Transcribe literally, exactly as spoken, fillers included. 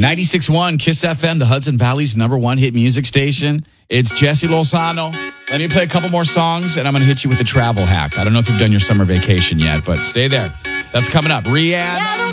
ninety-six point one Kiss F M, the Hudson Valley's number one hit music station. It's Jesse Lozano. Let me play a couple more songs, and I'm going to hit you with a travel hack. I don't know if you've done your summer vacation yet, but stay there. That's coming up. Rihanna.